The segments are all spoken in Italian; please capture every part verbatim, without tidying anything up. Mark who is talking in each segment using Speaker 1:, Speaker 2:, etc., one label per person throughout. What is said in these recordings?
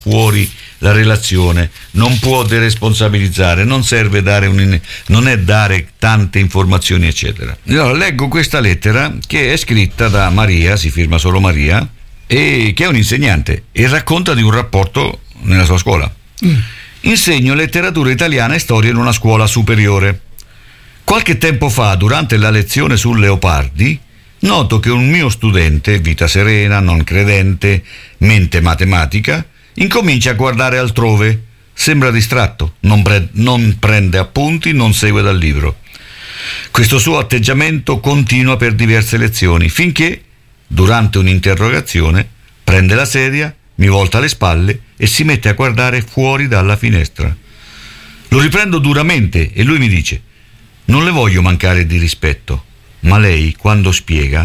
Speaker 1: fuori la relazione, non può deresponsabilizzare, non serve dare un, non è dare tante informazioni eccetera. Allora, leggo questa lettera che è scritta da Maria, si firma solo Maria, e che è un insegnante e racconta di un rapporto nella sua scuola. Mm. Insegno letteratura italiana e storia in una scuola superiore. Qualche tempo fa, durante la lezione su Leopardi, noto che un mio studente, vita serena, non credente, mente matematica, incomincia a guardare altrove, sembra distratto, non, pre- non prende appunti, non segue dal libro. Questo suo atteggiamento continua per diverse lezioni, finché, durante un'interrogazione, prende la sedia, mi volta le spalle e si mette a guardare fuori dalla finestra. Lo riprendo duramente e lui mi dice: non le voglio mancare di rispetto, ma lei, quando spiega,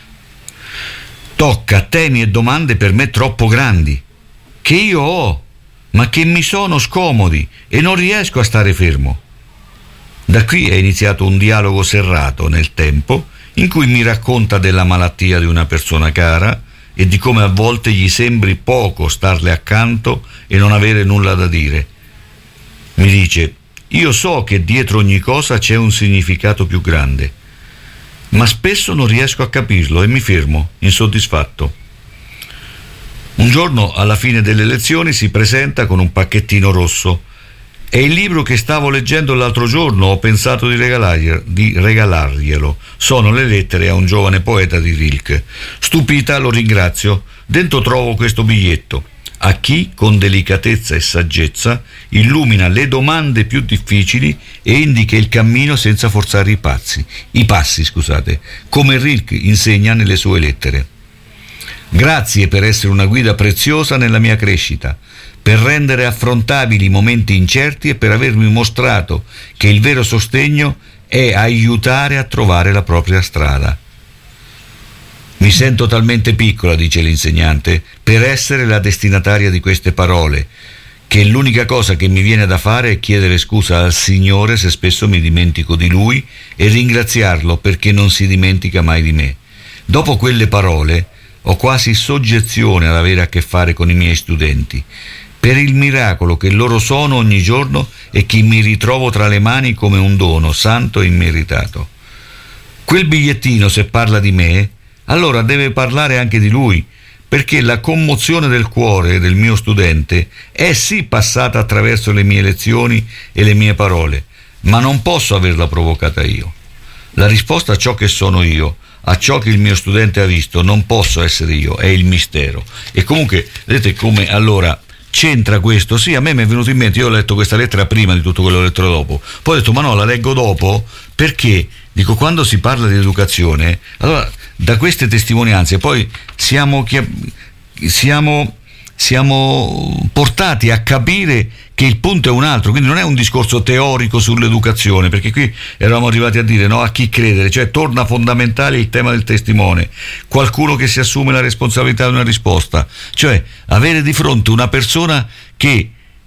Speaker 1: tocca temi e domande per me troppo grandi, che io ho, ma che mi sono scomodi e non riesco a stare fermo. Da qui è iniziato un dialogo serrato nel tempo, in cui mi racconta della malattia di una persona cara e di come a volte gli sembri poco starle accanto e non avere nulla da dire. Mi dice: io so che dietro ogni cosa c'è un significato più grande, ma spesso non riesco a capirlo e mi fermo, insoddisfatto. Un giorno, alla fine delle lezioni, si presenta con un pacchettino rosso. È il libro che stavo leggendo l'altro giorno, ho pensato di, regalargli, di regalarglielo. Sono le lettere a un giovane poeta di Rilke. Stupita lo ringrazio. Dentro trovo questo biglietto. A chi, con delicatezza e saggezza, illumina le domande più difficili e indica il cammino senza forzare i passi, i passi, scusate, come Rilke insegna nelle sue lettere. Grazie per essere una guida preziosa nella mia crescita, per rendere affrontabili i momenti incerti e per avermi mostrato che il vero sostegno è aiutare a trovare la propria strada. Mi sento talmente piccola, dice l'insegnante, per essere la destinataria di queste parole, che l'unica cosa che mi viene da fare è chiedere scusa al Signore se spesso mi dimentico di Lui e ringraziarlo perché non si dimentica mai di me. Dopo quelle parole ho quasi soggezione ad avere a che fare con i miei studenti, per il miracolo che loro sono ogni giorno e che mi ritrovo tra le mani come un dono santo e immeritato. Quel bigliettino, se parla di me, allora deve parlare anche di lui, perché la commozione del cuore del mio studente è sì passata attraverso le mie lezioni e le mie parole, ma non posso averla provocata io. La risposta a ciò che sono io, a ciò che il mio studente ha visto, non posso essere io, è il mistero. E comunque, vedete come allora c'entra questo? Sì, a me mi è venuto in mente, io ho letto questa lettera prima di tutto quello che ho letto dopo, poi ho detto ma no, la leggo dopo, perché dico, quando si parla di educazione, allora da queste testimonianze poi siamo, siamo, siamo portati a capire che il punto è un altro, quindi non è un discorso teorico sull'educazione, perché qui eravamo arrivati a dire no, a chi credere, cioè torna fondamentale il tema del testimone, qualcuno che si assume la responsabilità di una risposta, cioè avere di fronte una persona che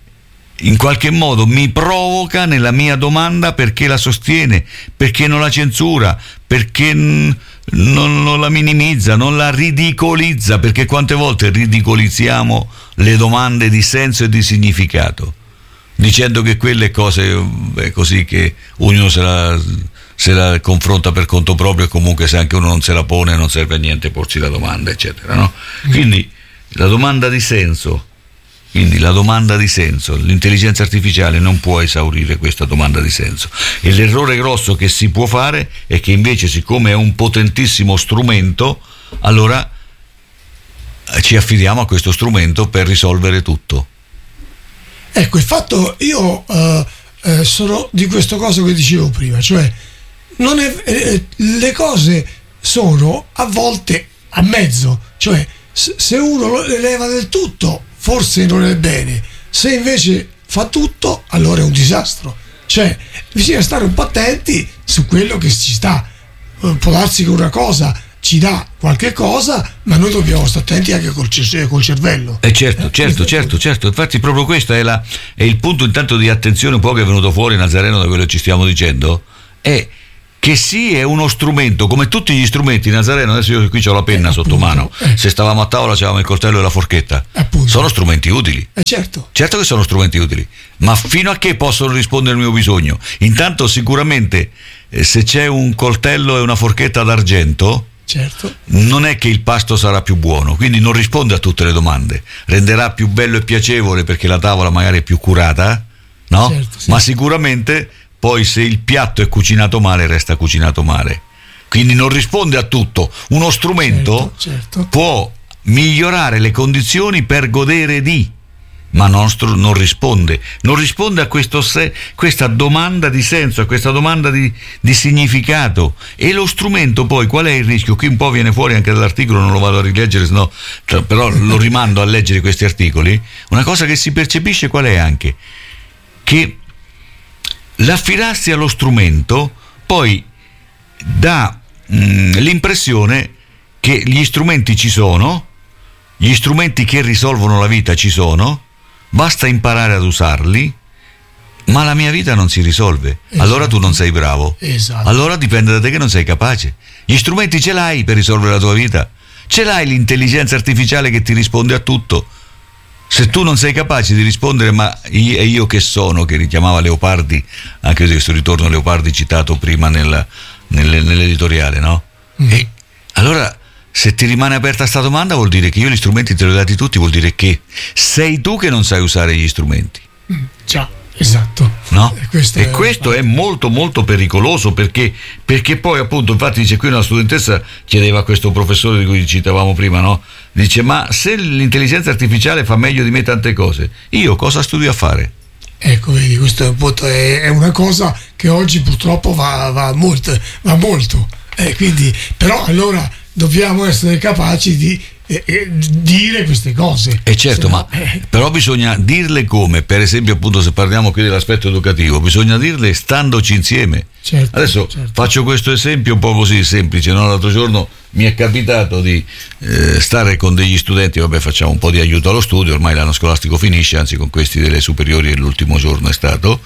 Speaker 1: in qualche modo mi provoca nella mia domanda, perché la sostiene, perché non la censura, perché non, non la minimizza, non la ridicolizza, perché quante volte ridicolizziamo le domande di senso e di significato, dicendo che quelle cose beh, così che ognuno se la, se la confronta per conto proprio, e comunque se anche uno non se la pone non serve a niente porsi la domanda, eccetera, no? Quindi la domanda di senso Quindi la domanda di senso, l'intelligenza artificiale non può esaurire questa domanda di senso. E l'errore grosso che si può fare è che invece, siccome è un potentissimo strumento, allora ci affidiamo a questo strumento per risolvere tutto.
Speaker 2: Ecco, il fatto, io eh, eh, sono di questo cosa che dicevo prima, cioè non è, eh, le cose sono a volte a mezzo, cioè se uno le leva del tutto forse non è bene, se invece fa tutto allora è un disastro, cioè bisogna stare un po' attenti su quello che ci sta. Può darsi che una cosa ci dà qualche cosa, ma noi dobbiamo stare attenti anche col, col cervello.
Speaker 1: Eh certo, certo, eh, certo, certo. Infatti proprio questo è, la, è il punto intanto di attenzione un po' che è venuto fuori, Nazareno, da quello che ci stiamo dicendo, è che sì, è uno strumento come tutti gli strumenti. Nazareno, adesso io qui ho la penna eh, sotto
Speaker 2: appunto,
Speaker 1: mano,
Speaker 2: eh.
Speaker 1: se stavamo a tavola c'avevamo il coltello e la forchetta,
Speaker 2: appunto.
Speaker 1: Sono strumenti utili,
Speaker 2: eh, certo.
Speaker 1: certo che sono strumenti utili, ma fino a che possono rispondere al mio bisogno? Intanto sicuramente eh, se c'è un coltello e una forchetta d'argento,
Speaker 2: certo,
Speaker 1: non è che il pasto sarà più buono, quindi non risponde a tutte le domande, renderà più bello e piacevole perché la tavola magari è più curata, no?
Speaker 2: Certo, sì.
Speaker 1: Ma sicuramente poi se il piatto è cucinato male resta cucinato male, quindi non risponde a tutto. Uno strumento
Speaker 2: certo, certo.
Speaker 1: può migliorare le condizioni per godere di, ma non, non risponde non risponde a questo se, questa domanda di senso, a questa domanda di, di significato. E lo strumento poi qual è il rischio? Qui un po' viene fuori anche dall'articolo, non lo vado a rileggere, sennò, però lo rimando a leggere questi articoli. Una cosa che si percepisce qual è anche? Che l'affidarsi allo strumento poi dà mh, l'impressione che gli strumenti ci sono, gli strumenti che risolvono la vita ci sono, basta imparare ad usarli, ma la mia vita non si risolve. Esatto. Allora tu non sei bravo.
Speaker 2: Esatto.
Speaker 1: Allora dipende da te che non sei capace. Gli strumenti ce l'hai per risolvere la tua vita, ce l'hai l'intelligenza artificiale che ti risponde a tutto. Se tu non sei capace di rispondere, ma io, e io che sono, che richiamava Leopardi, anche questo ritorno a Leopardi citato prima nel, nel, nell'editoriale, no? Mm. E allora se ti rimane aperta questa domanda vuol dire che io gli strumenti te li ho dati tutti, vuol dire che sei tu che non sai usare gli strumenti.
Speaker 2: Mm, già, esatto.
Speaker 1: No?
Speaker 2: E questo,
Speaker 1: e
Speaker 2: è,
Speaker 1: questo è molto molto pericoloso, perché, perché poi appunto, infatti dice qui una studentessa chiedeva a questo professore di cui citavamo prima, no? Dice, ma se l'intelligenza artificiale fa meglio di me tante cose, io cosa studio a fare?
Speaker 2: Ecco, vedi, questo è, un è, è una cosa che oggi purtroppo va, va molto, va molto. Eh, quindi, però allora dobbiamo essere capaci di eh, eh, dire queste cose.
Speaker 1: E certo,
Speaker 2: no,
Speaker 1: ma
Speaker 2: eh.
Speaker 1: però bisogna dirle come, per esempio appunto se parliamo qui dell'aspetto educativo, bisogna dirle standoci insieme.
Speaker 2: Certo,
Speaker 1: Adesso
Speaker 2: certo.
Speaker 1: faccio questo esempio un po' così semplice, no? L'altro giorno mi è capitato di eh, stare con degli studenti, vabbè, facciamo un po' di aiuto allo studio, ormai l'anno scolastico finisce, anzi con questi delle superiori l'ultimo giorno è stato.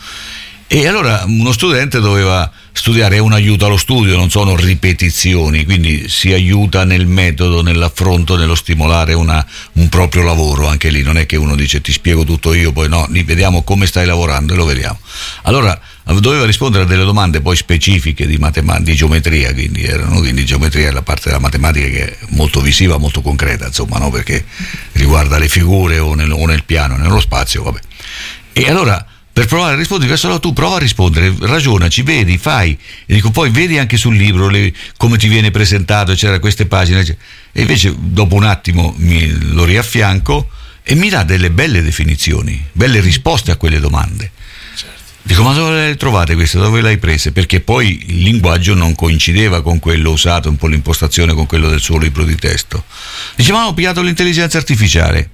Speaker 1: E allora uno studente doveva studiare, è un aiuto allo studio, non sono ripetizioni, quindi si aiuta nel metodo, nell'affronto, nello stimolare una, un proprio lavoro. Anche lì non è che uno dice ti spiego tutto io, poi no, vediamo come stai lavorando e lo vediamo. Allora doveva rispondere a delle domande poi specifiche di matematica, di geometria, quindi erano, quindi geometria è la parte della matematica che è molto visiva, molto concreta, insomma, no? Perché riguarda le figure o nel, o nel piano, nello spazio, vabbè. E allora per provare a rispondere, solo tu prova a rispondere, ragionaci, vedi, fai, e dico poi vedi anche sul libro le, come ti viene presentato, eccetera, queste pagine, eccetera. E invece dopo un attimo mi, lo riaffianco e mi dà delle belle definizioni, belle risposte a quelle domande.
Speaker 2: Certo.
Speaker 1: Dico, ma dove le trovate queste, dove le hai prese? Perché poi il linguaggio non coincideva con quello usato, un po' l'impostazione con quello del suo libro di testo. Dice, ma ho pigliato l'intelligenza artificiale.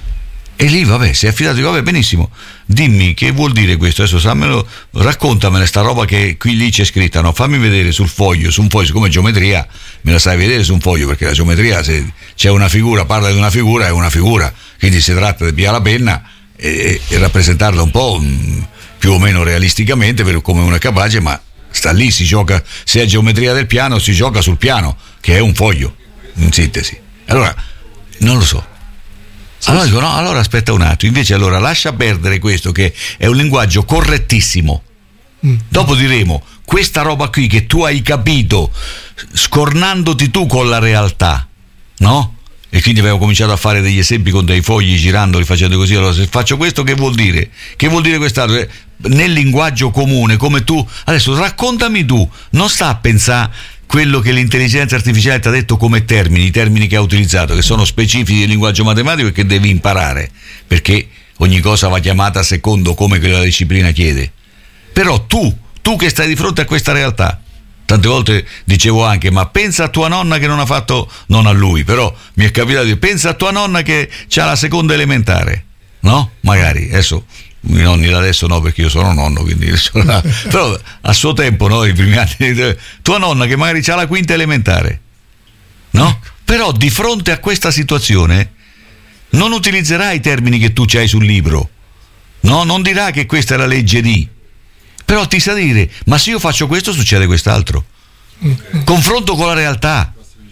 Speaker 1: E lì, vabbè, si è affidato, dico, vabbè, benissimo, dimmi che vuol dire questo, adesso sammelo, raccontamene sta roba che qui lì c'è scritta, no? Fammi vedere sul foglio, su un foglio, siccome geometria me la sai vedere su un foglio, perché la geometria, se c'è una figura, parla di una figura, è una figura, quindi si tratta di pigliare la penna e, e rappresentarla un po' mh, più o meno realisticamente, per come uno è capace, ma sta lì, si gioca, se è geometria del piano, si gioca sul piano, che è un foglio, in sintesi. Allora, non lo so. Allora dico, no, allora aspetta un attimo, invece allora lascia perdere questo che è un linguaggio correttissimo. Mm. Dopo diremo, questa roba qui che tu hai capito scornandoti tu con la realtà, no? E quindi avevo cominciato a fare degli esempi con dei fogli, girandoli, facendo così. Allora se faccio questo che vuol dire? Che vuol dire quest'altro? Nel linguaggio comune, come tu, adesso raccontami tu, non sta a pensare quello che l'intelligenza artificiale ti ha detto come termini, i termini che ha utilizzato, che sono specifici del linguaggio matematico e che devi imparare, perché ogni cosa va chiamata secondo come che la disciplina chiede. Però tu, tu che stai di fronte a questa realtà, tante volte dicevo anche, ma pensa a tua nonna che non ha fatto, non a lui, però mi è capitato di dire, pensa a tua nonna che c'ha la seconda elementare, no? Magari, adesso i nonni da adesso no, perché io sono nonno, quindi però a suo tempo, no, i primi anni, tua nonna che magari c'ha la quinta elementare, no? Però di fronte a questa situazione non utilizzerai i termini che tu c'hai sul libro, no? Non dirà che questa è la legge di, però ti sa dire, ma se io faccio questo succede quest'altro,
Speaker 2: Mm-hmm.
Speaker 1: Confronto con la realtà.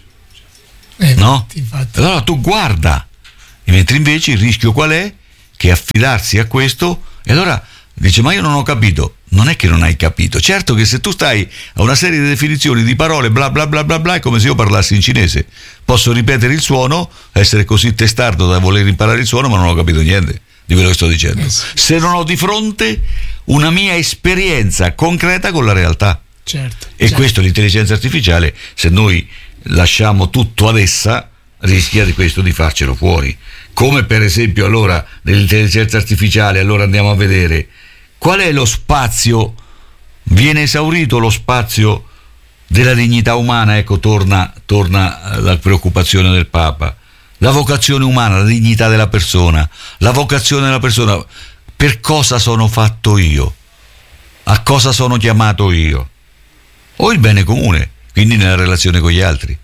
Speaker 2: Eh,
Speaker 1: No?
Speaker 2: infatti, infatti.
Speaker 1: Allora tu guarda, e mentre invece il rischio qual è? Che affidarsi a questo, e allora dice: ma io non ho capito. Non è che non hai capito, certo che se tu stai a una serie di definizioni di parole bla bla bla bla bla, è come se io parlassi in cinese, posso ripetere il suono, essere così testardo da voler imparare il suono, ma non ho capito niente di quello che sto dicendo,
Speaker 2: Eh sì.
Speaker 1: se non ho di fronte una mia esperienza concreta con la realtà.
Speaker 2: Certo.
Speaker 1: E
Speaker 2: certo.
Speaker 1: questo l'intelligenza artificiale, se noi lasciamo tutto ad essa, rischia di questo di farcelo fuori. Come per esempio allora nell'intelligenza artificiale, allora andiamo a vedere qual è lo spazio, viene esaurito lo spazio della dignità umana, ecco torna, torna la preoccupazione del Papa, la vocazione umana, la dignità della persona, la vocazione della persona, per cosa sono fatto io, a cosa sono chiamato io, o il bene comune, quindi nella relazione con gli altri.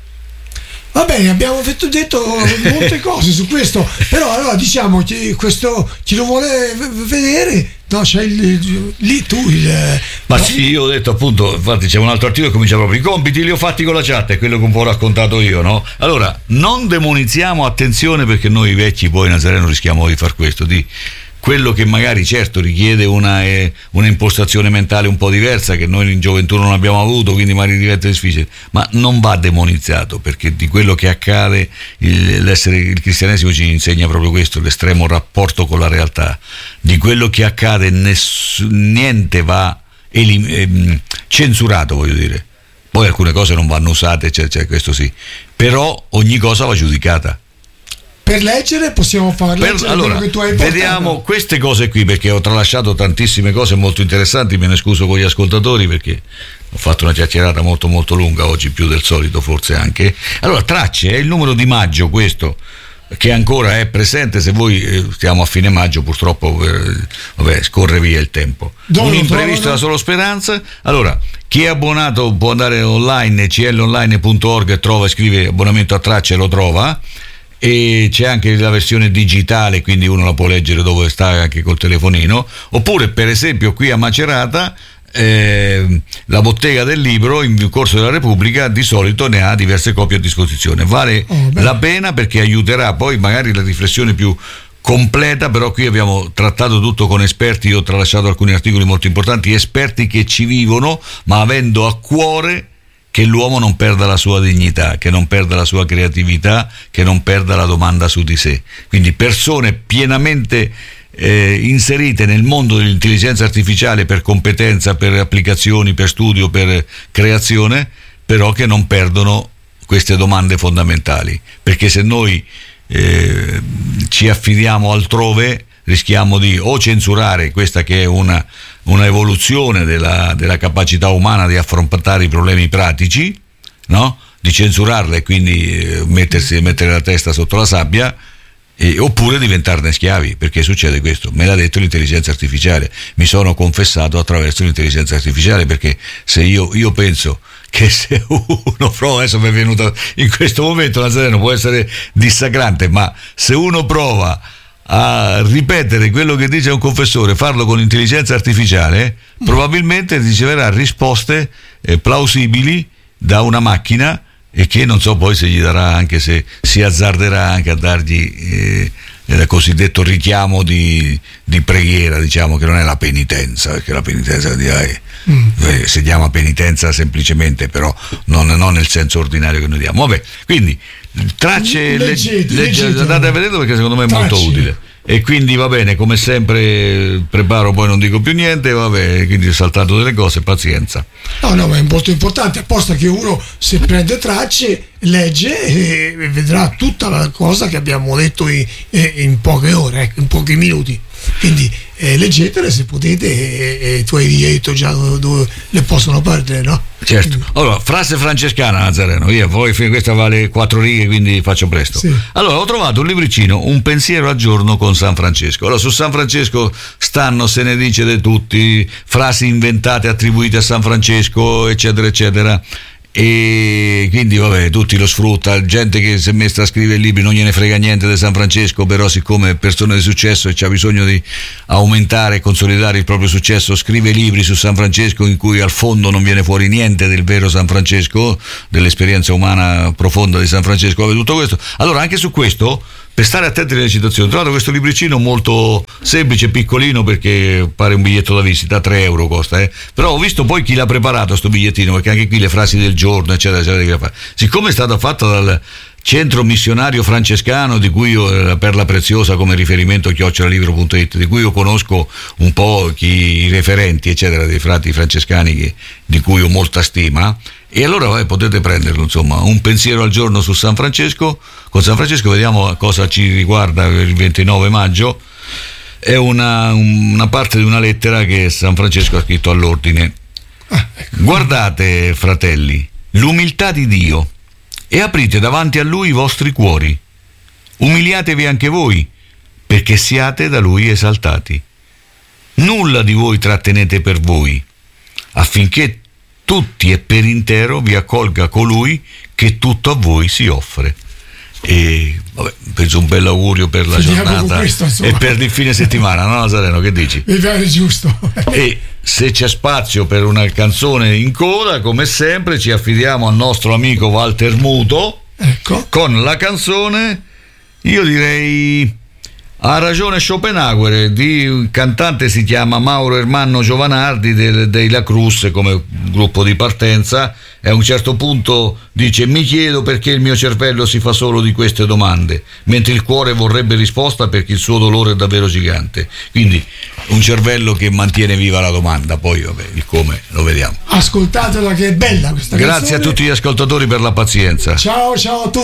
Speaker 2: Va bene, abbiamo detto, detto molte cose su questo, però allora diciamo che questo chi lo vuole v- vedere, no, c'è il, lì tu il...
Speaker 1: Ma
Speaker 2: no?
Speaker 1: sì, io ho detto appunto, infatti c'è un altro articolo che comincia proprio: i compiti li ho fatti con la chat, è quello che un po' ho raccontato io, no? Allora, non demonizziamo, attenzione, perché noi vecchi poi Nazareno rischiamo di far questo, di quello che magari certo richiede una, eh, una impostazione mentale un po' diversa, che noi in gioventù non abbiamo avuto, quindi magari diventa difficile, ma non va demonizzato, perché di quello che accade il, l'essere, il cristianesimo ci insegna proprio questo, l'estremo rapporto con la realtà. Di quello che accade ness, niente va elim, ehm, censurato, voglio dire. Poi alcune cose non vanno usate, cioè, cioè, questo sì, però ogni cosa va giudicata.
Speaker 2: Per leggere possiamo far
Speaker 1: Per,
Speaker 2: leggere
Speaker 1: allora,
Speaker 2: quello che tu hai portato.
Speaker 1: vediamo queste cose qui, perché ho tralasciato tantissime cose molto interessanti, me ne scuso con gli ascoltatori perché ho fatto una chiacchierata molto molto lunga oggi, più del solito forse anche. Allora, tracce, è il numero di maggio questo, che ancora è presente, se voi eh, stiamo a fine maggio purtroppo, eh, vabbè, scorre via il tempo.
Speaker 2: Dove
Speaker 1: Un
Speaker 2: lo
Speaker 1: imprevisto è
Speaker 2: trovano?
Speaker 1: la solo speranza. Allora, chi è abbonato può andare online, c l online punto org, e trova, scrive abbonamento a tracce e lo trova. E c'è anche la versione digitale, quindi uno la può leggere dove sta anche col telefonino. Oppure per esempio qui a Macerata eh, la bottega del libro in Corso della Repubblica di solito ne ha diverse copie a disposizione. Vale
Speaker 2: Oh,
Speaker 1: la pena, perché aiuterà poi magari la riflessione più completa, però qui abbiamo trattato tutto con esperti, io ho tralasciato alcuni articoli molto importanti, esperti che ci vivono, ma avendo a cuore che l'uomo non perda la sua dignità, che non perda la sua creatività, che non perda la domanda su di sé. Quindi persone pienamente eh, inserite nel mondo dell'intelligenza artificiale per competenza, per applicazioni, per studio, per creazione, però che non perdono queste domande fondamentali, perché se noi eh, ci affidiamo altrove rischiamo di o censurare questa che è una, una evoluzione della, della capacità umana di affrontare i problemi pratici, no? Di censurarla e quindi eh, mettersi, mettere la testa sotto la sabbia, e, oppure diventarne schiavi, perché succede questo, me l'ha detto l'intelligenza artificiale, mi sono confessato attraverso l'intelligenza artificiale, perché se io, io penso che se uno prova, adesso mi è venuto in questo momento Nazareno, può essere dissacrante, ma se uno prova a ripetere quello che dice un confessore, farlo con l'intelligenza artificiale, mm. probabilmente riceverà risposte eh, plausibili da una macchina, e che non so poi se gli darà, anche se si azzarderà anche a dargli eh, il cosiddetto richiamo di, di preghiera, diciamo, che non è la penitenza, perché la penitenza eh, mm. eh, si chiama penitenza semplicemente, però non, non nel senso ordinario che noi diamo. Vabbè, quindi tracce,
Speaker 2: leggete,
Speaker 1: legge,
Speaker 2: leggete,
Speaker 1: andate a vedere, perché secondo me è
Speaker 2: tracce.
Speaker 1: molto utile. E quindi va bene, come sempre preparo, poi non dico più niente, vabbè, quindi ho saltato delle cose, pazienza.
Speaker 2: No, no, ma è molto importante, apposta che uno, se prende tracce, legge e vedrà tutta la cosa che abbiamo detto in, in poche ore, ecco, in pochi minuti. Quindi eh, leggetele se potete, e, e tu hai detto già dove, dove le possono perdere, no?
Speaker 1: Certo. Allora, frase francescana, Nazareno, via, poi questa vale quattro righe, quindi faccio presto.
Speaker 2: Sì.
Speaker 1: Allora, ho trovato un libricino, Un pensiero al giorno con San Francesco. Allora, su San Francesco stanno, se ne dice di tutti, frasi inventate, attribuite a San Francesco, eccetera, eccetera. e quindi vabbè, tutti lo sfrutta, gente che si è messa a scrivere libri, non gliene frega niente di San Francesco, però siccome è persona di successo e c'ha bisogno di aumentare e consolidare il proprio successo, scrive libri su San Francesco in cui al fondo non viene fuori niente del vero San Francesco, dell'esperienza umana profonda di San Francesco, vabbè, tutto questo. Allora anche su questo, per stare attenti alle citazioni, ho trovato questo libricino molto semplice, piccolino, perché pare un biglietto da visita, tre euro costa, eh? Però ho visto poi chi l'ha preparato sto bigliettino, perché anche qui le frasi del giorno, eccetera, eccetera. Siccome è stato fatto dal Centro Missionario Francescano, di cui io, la Perla Preziosa come riferimento, chiocciolalibro punto it, di cui io conosco un po' chi, i referenti, eccetera, dei frati francescani che, di cui ho molta stima, e allora eh, potete prenderlo, insomma, un pensiero al giorno su San Francesco. Con San Francesco vediamo cosa ci riguarda il ventinove maggio. È una, una parte di una lettera che San Francesco ha scritto all'ordine. Guardate, fratelli, l'umiltà di Dio, e aprite davanti a Lui i vostri cuori. Umiliatevi anche voi, perché siate da Lui esaltati. Nulla di voi trattenete per voi, affinché tutti e per intero vi accolga colui che tutto a voi si offre. E vabbè, penso un bel augurio per la Finiamo giornata questo, e per il fine settimana, no Nazareno, che dici?
Speaker 2: Mi pare giusto.
Speaker 1: E se c'è spazio per una canzone in coda, come sempre ci affidiamo al nostro amico Walter Muto,
Speaker 2: ecco,
Speaker 1: con la canzone, io direi ha ragione Schopenhauer, di un cantante si chiama Mauro Ermanno Giovanardi del, dei La Cruz come gruppo di partenza, e a un certo punto dice: mi chiedo perché il mio cervello si fa solo di queste domande, mentre il cuore vorrebbe risposta perché il suo dolore è davvero gigante. Quindi un cervello che mantiene viva la domanda, poi vabbè, il come lo vediamo.
Speaker 2: Ascoltatela che è bella questa
Speaker 1: Grazie
Speaker 2: canzone.
Speaker 1: A tutti gli ascoltatori per la pazienza.
Speaker 2: Ciao ciao a tutti.